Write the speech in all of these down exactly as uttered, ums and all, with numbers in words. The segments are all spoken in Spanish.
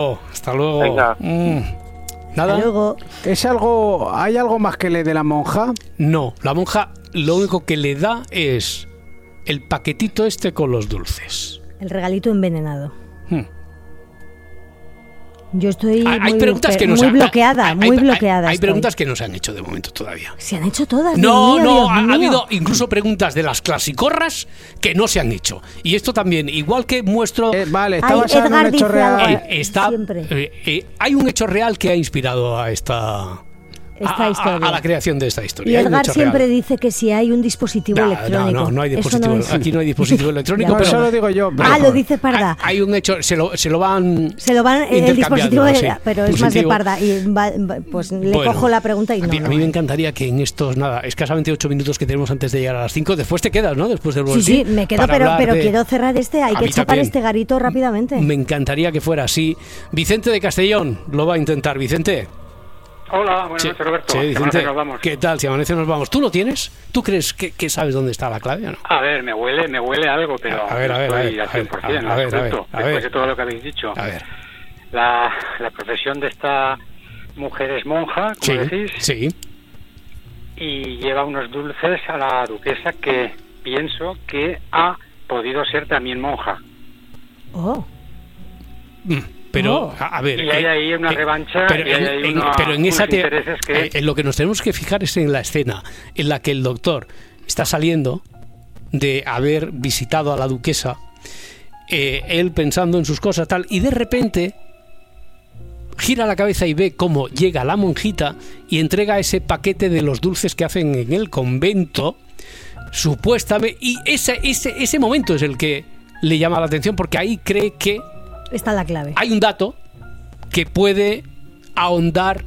Oh, hasta luego. Venga. Mm. ¿Nada? Hasta luego. ¿Es algo, ¿Hay algo más que le dé la monja? No, la monja lo único que le da es el paquetito este con los dulces. El regalito envenenado. Hmm. Yo estoy Hay, hay muy, preguntas que no muy se han, bloqueada, hay, muy hay, bloqueada. Hay, hay estoy. preguntas que no se han hecho de momento todavía. Se han hecho todas. No, Dios mío, no, Dios ha, ha mío. habido incluso preguntas de las clasicorras que no se han hecho. Y esto también, igual que muestro... Eh, vale, está Ay, basado en Edgar un hecho dice real. algo. eh, está, siempre. eh, eh, hay un hecho real que ha inspirado a esta... Esta a, historia. a, a la creación de esta historia. Y Hay un Edgar hecho siempre real. dice que si hay un dispositivo No, electrónico. no, no, no hay Eso dispositivo. no es. Aquí no hay dispositivo electrónico, Ya, No, pero... eso lo digo yo. Ah, lo dice Parda. Hay, hay un hecho, se lo, se lo van... Se lo van el intercambiando, dispositivo, de- sí. pero es más de Dispositivo. Parda. Y va- va- pues le Bueno, cojo la pregunta y no. a mí, a no mí me hay. encantaría que en estos, nada, escasamente ocho minutos que tenemos antes de llegar a las cinco, después te quedas, ¿no? Después del Sí, boletín. sí, me quedo, para pero, hablar pero de- quiero cerrar este. Hay A que mí chapar también. este garito rápidamente. Me encantaría que fuera así. Vicente de Castellón lo va a intentar. Vicente. Hola, buenas Che- noches, Roberto. che, Que Vicente, amanece nos vamos. ¿qué tal? Si amanece nos vamos. ¿Tú lo tienes? ¿Tú crees que, que sabes dónde está la clave o no? A ver, me huele, me huele algo, pero A ver, a ver, no a estoy ver, al a ver, cien por ciento, a ver, a ver, absoluto, a después ver. de todo lo que habéis dicho. A ver. La, la profesión de esta mujer es monja, Sí, como decís, sí. y lleva unos dulces a la duquesa que pienso que ha podido ser también monja. Oh. Mm, Pero, Oh. a, a ver... Y hay eh, ahí una eh, revancha pero y hay en, ahí en- una- pero en esa unos te- intereses que... eh, en lo que nos tenemos que fijar es en la escena en la que el doctor está saliendo de haber visitado a la duquesa, eh, él pensando en sus cosas tal, y de repente gira la cabeza y ve cómo llega la monjita y entrega ese paquete de los dulces que hacen en el convento, supuestamente, y ese, ese, ese momento es el que le llama la atención, porque ahí cree que Está la clave. hay un dato que puede ahondar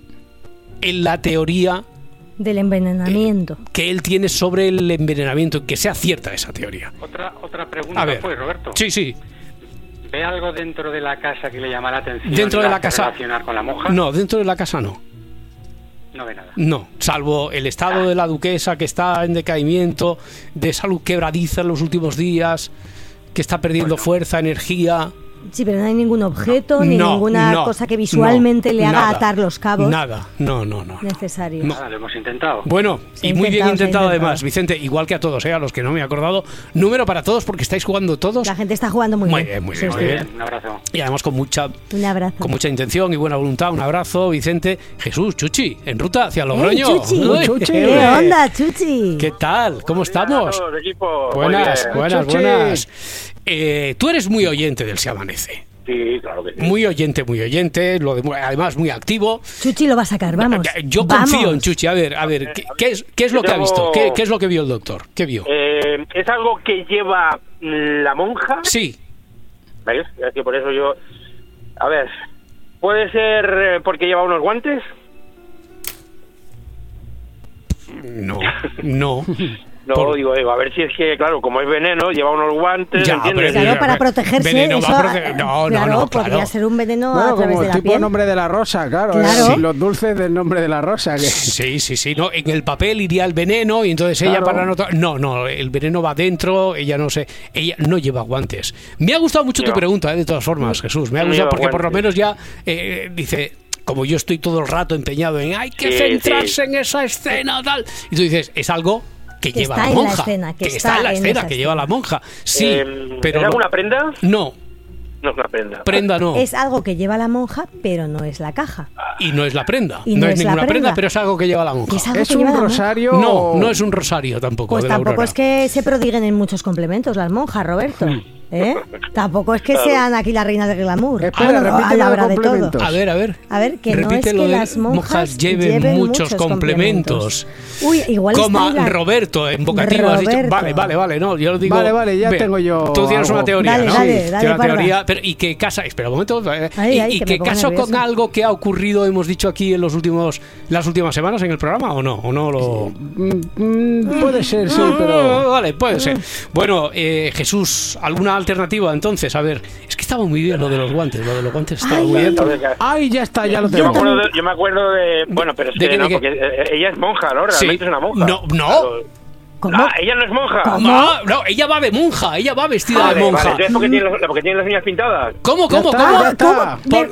en la teoría Del envenenamiento. que él tiene sobre el envenenamiento, que sea cierta esa teoría. Otra, otra pregunta, A ver, pues, Roberto. sí, sí. ¿Ve algo dentro de la casa que le llama la atención? Dentro y de la la hace casa- relacionar con la monja? No, dentro de la casa no. No ve nada. No, salvo el estado de la duquesa que está en decaimiento, de salud quebradiza en los últimos días, que está perdiendo fuerza, energía. Sí, pero no hay ningún objeto ni No, ninguna no, cosa que visualmente no, le haga nada, atar los cabos Nada, no, no, no. no. necesarios. No. Nada, lo hemos intentado. Bueno, Se y ha muy bien intentado, se ha intentado intentado. además, Vicente, igual que a todos, ¿eh? A los que no me he acordado. Número para todos porque estáis jugando todos. La gente está jugando muy, Muy bien. bien, muy Sí, bien, sí. muy Muy bien. bien, un abrazo. Y además con mucha Un abrazo. con mucha intención y buena voluntad. Un abrazo, Vicente. Jesús, Chuchi, en ruta hacia Logroño. ¡Eh, Chuchi! Uy, Chuchi! ¿Qué hombre. onda, Chuchi? ¿Qué tal? ¿Cómo estamos? Hola, equipo. Buenas, Muy bien. buenas, Chuchi. buenas. Eh, tú eres muy oyente del Se Amanece. Sí, claro que sí. Muy oyente, muy oyente. Lo de- además, muy activo. Chuchi lo va a sacar, vamos. Yo Vamos. confío en Chuchi. A ver, a ver, ¿qué, qué es, qué es lo Yo que ha tengo- visto? ¿Qué, qué es lo que vio el doctor? ¿Qué vio? Eh, ¿Es algo que lleva la monja? Sí. ¿Veis? Es que por eso yo... A ver, ¿puede ser eh, porque lleva unos guantes? No, no. No, Por- digo, digo, a ver si es que, claro, como es veneno, lleva unos guantes, Ya, ¿entiendes? pero- Claro, para protegerse. Veneno va eso, a prote- no, no, claro, no, podría claro. ser un veneno Bueno, a través como de el la tipo piel. nombre de la rosa, claro. Claro. eh, sí, los dulces del nombre de la rosa. Que... Sí, sí, sí. No, en el papel iría el veneno y entonces ella Claro. para no... to- No, no, el veneno va dentro, ella no sé... Ella no lleva guantes. Me ha gustado mucho tu Lleva. pregunta, eh, de todas formas, Jesús. Me ha No gustado lleva porque por lo guantes. menos ya eh, dice... Como yo estoy todo el rato empeñado en hay que Sí, centrarse sí. en esa escena, tal. Y tú dices, es algo que, Que lleva está la en la monja. escena, que está, está en la en escena, esa que lleva la monja. Sí, Eh, pero ¿Es no, alguna prenda? no, No es una prenda. prenda no. Es algo que lleva la monja, pero no es la caja. Y no es la prenda. Y no, no es es la ninguna prenda, prenda. pero es algo que lleva la monja. Es algo ¿Es que un lleva la monja. rosario? No, o- no es un rosario tampoco. Pues de la tampoco Aurora. es que se prodiguen en muchos complementos las monjas, Roberto. Mm. ¿Eh? Tampoco es que sean aquí las reinas del glamour. Espera, Bueno, a repite la los hora de todo. complementos. A ver, a ver. A ver, que no es Repite que lo de las monjas lleven, lleven muchos, muchos complementos. Uy, igual Coma está en la- Roberto en vocativo. Has dicho, Roberto. vale, vale, vale. No, yo lo digo. Vale, vale, ya Ve, tengo yo Tú tienes algo. una teoría, Dale, ¿no? dale, Tienes dale, una Parda. teoría, pero y que casa. Espera un momento. eh, Ay, y ay, y que que me pongo caso con nerviosa. algo que ha ocurrido, hemos dicho aquí en los últimos, las últimas semanas en el programa, o no, o no lo. Mm, mm, puede ser, sí, Ah, pero... Vale, puede ser. Bueno, eh, Jesús, ¿alguna alternativa entonces? A ver, es que estaba muy bien lo de los guantes, lo de los guantes estaba Ay. muy bien. Entonces, ya- Ay, ya está, ya lo Yo me, tengo. acuerdo de, yo me acuerdo de... Bueno, pero es ¿De que qué, no, de qué? porque eh, ella es monja, ¿no? Realmente Sí. es una monja. No, no. Claro. ¿Cómo? Ah, ella no es monja. ¿Cómo? No, no, ella va de monja, ella va vestida Vale, de monja. vale, entonces porque tiene, los- porque tiene las uñas pintadas. ¿Cómo, Ya cómo, está, cómo? ya está. ¿Cómo? Por-